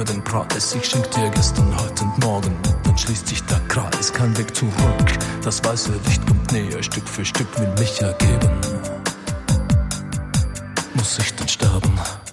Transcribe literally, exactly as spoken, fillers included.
mir den Preis. Ich schenk dir gestern, heute und morgen, dann schließt sich der Kreis. Kein Weg zurück, das weiße Licht kommt näher, Stück für Stück will mich ergeben. Muss ich dann sterben?